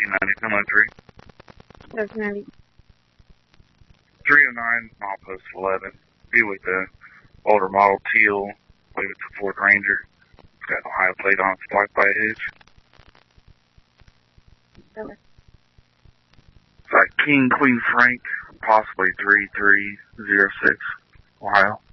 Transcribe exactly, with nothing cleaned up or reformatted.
thirteen ninety, come on three. thirteen ninety. three oh nine, mile post eleven. Be with the older model teal. I believe it's a Ford Ranger. It's got an Ohio plate on it, it's blocked by a hitch. Okay. It's like King Queen Frank, possibly three three zero six, Ohio.